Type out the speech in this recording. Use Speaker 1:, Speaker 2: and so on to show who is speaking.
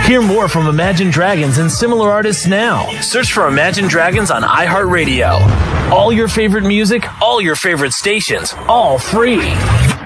Speaker 1: Hear more from Imagine Dragons and similar artists now. Search for Imagine Dragons on iHeartRadio. All your favorite music, all your favorite stations, all free.